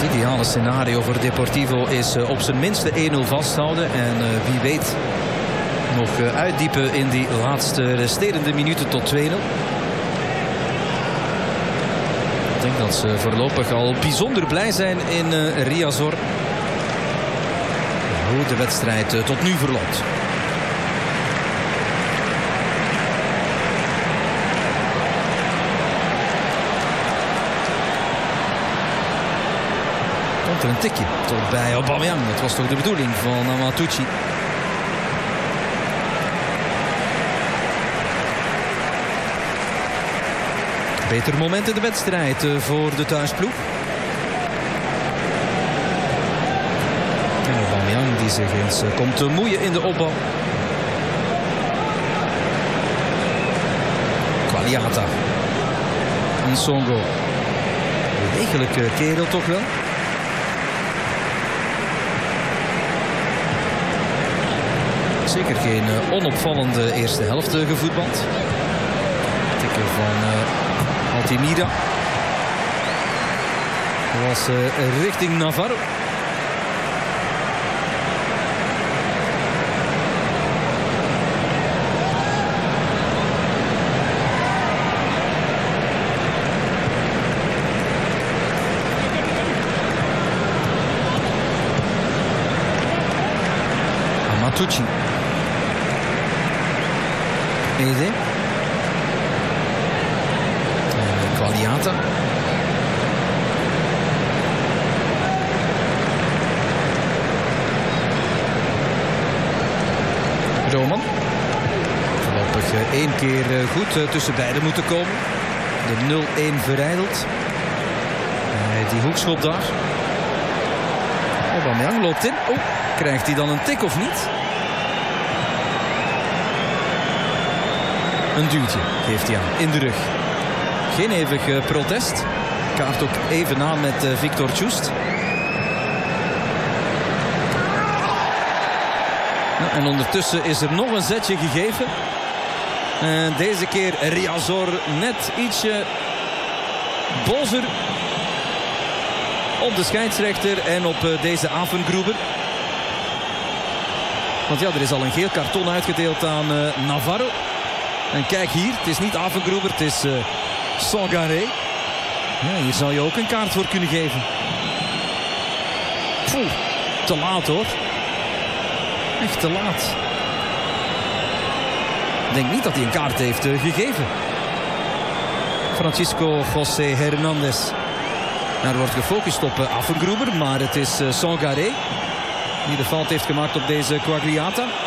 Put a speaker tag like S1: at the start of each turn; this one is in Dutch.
S1: Het ideale scenario voor Deportivo is op zijn minste 1-0 vasthouden. En wie weet nog uitdiepen in die laatste resterende minuten tot 2-0. Ik denk dat ze voorlopig al bijzonder blij zijn in Riazor. Hoe de wedstrijd tot nu verloopt. Komt er een tikje tot bij Aubameyang. Dat was toch de bedoeling van Amatucci. Beter moment in de wedstrijd voor de thuisploeg. En Aubameyang die zich eens komt te moeien in de opbouw. Quagliata. Nsongo. Bewegelijke kerel toch wel. Zeker geen onopvallende eerste helft gevoetbald. Tikken van Altimira. Dat was richting Navarro. Amatucci. Ede. Quagliata. Roman. Voorlopig 1 keer goed tussen beiden moeten komen. De 0-1 verijdeld. Die hoekschop daar. Aubameyang loopt in. Oh, krijgt hij dan een tik of niet? Een duwtje geeft hij aan in de rug. Geen eeuwig protest. Kaart ook even na met Victor Tjoest. En ondertussen is er nog een zetje gegeven. En deze keer Riazor net ietsje bozer op de scheidsrechter en op deze Afengruber. Want ja, er is al een geel karton uitgedeeld aan Navarro. En kijk hier, het is niet Afengruber, het is Sangaré. Ja, hier zou je ook een kaart voor kunnen geven. Poeh, te laat hoor. Echt te laat. Ik denk niet dat hij een kaart heeft gegeven. Francisco José Hernandez. Er wordt gefocust op Afengruber, maar het is Sangaré die de fout heeft gemaakt op deze Quagliata.